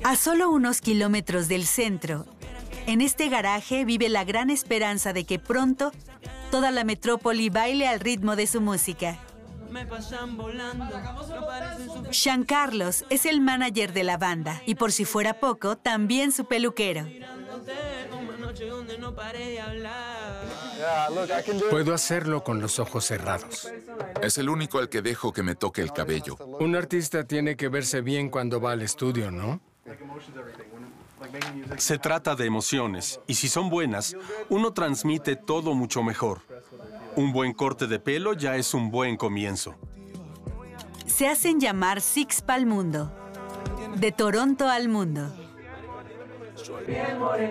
A solo unos kilómetros del centro, en este garaje vive la gran esperanza de que pronto toda la metrópoli baile al ritmo de su música. Sean Carlos es el manager de la banda y, por si fuera poco, también su peluquero. Puedo hacerlo con los ojos cerrados. Es el único al que dejo que me toque el cabello. Un artista tiene que verse bien cuando va al estudio, ¿no? Se trata de emociones, y si son buenas, uno transmite todo mucho mejor. Un buen corte de pelo ya es un buen comienzo. Se hacen llamar Six pa'l mundo. De Toronto al mundo.